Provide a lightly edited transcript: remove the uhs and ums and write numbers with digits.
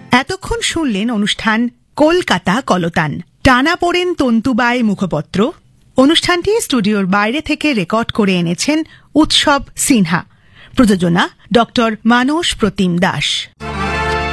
এতক্ষণ শুনলেন অনুষ্ঠান কলকাতা কলতান। টানাপোড়েন তন্তুবায় মুখপত্র। অনুষ্ঠানটি স্টুডিওর বাইরে থেকে রেকর্ড করে এনেছেন উৎসব সিনহা। প্রযোজনা ডক্টর মানস প্রতিম দাস।